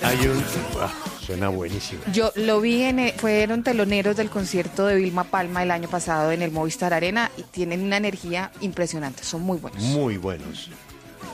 Hay un... suena buenísimo. Yo lo vi fueron teloneros del concierto de Vilma Palma el año pasado en el Movistar Arena y tienen una energía impresionante, son muy buenos. Muy buenos.